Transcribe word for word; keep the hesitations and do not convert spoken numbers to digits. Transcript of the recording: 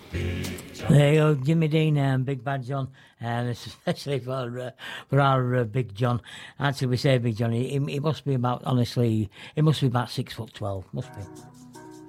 There you go, Jimmy Dean and Big Bad John, and especially for uh, for our uh, Big John. Actually, we say Big John. He, he must be about, honestly, he must be about six foot twelve. Must be.